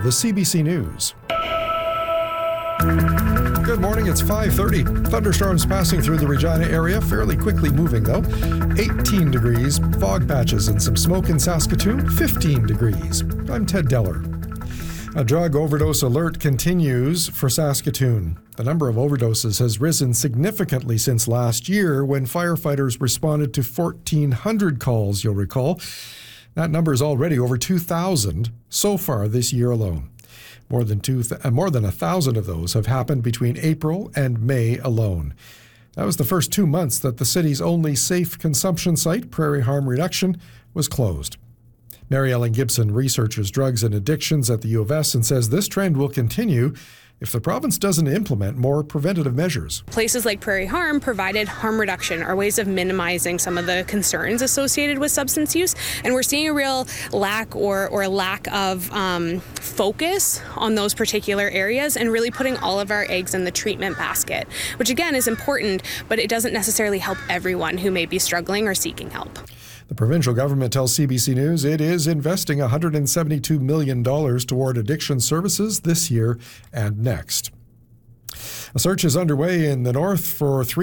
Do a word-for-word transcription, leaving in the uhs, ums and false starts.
the C B C News. Good morning, it's five thirty. Thunderstorms passing through the Regina area, fairly quickly moving though. eighteen degrees, fog patches and some smoke in Saskatoon, fifteen degrees. I'm Ted Deller. A drug overdose alert continues for Saskatoon. The number of overdoses has risen significantly since last year when firefighters responded to fourteen hundred calls, you'll recall. That number is already over two thousand so far this year alone. More than two, th- more than one thousand of those have happened between April and May alone. That was the first two months that the city's only safe consumption site, Prairie Harm Reduction, was closed. Mary Ellen Gibson researches drugs and addictions at the U of S and says this trend will continue if the province doesn't implement more preventative measures. Places like Prairie Harm provided harm reduction, or ways of minimizing some of the concerns associated with substance use. And we're seeing a real lack or, or lack of um, focus on those particular areas and really putting all of our eggs in the treatment basket, which again is important, but it doesn't necessarily help everyone who may be struggling or seeking help. The provincial government tells C B C News it is investing one hundred seventy-two million dollars toward addiction services this year and next. A search is underway in the north for three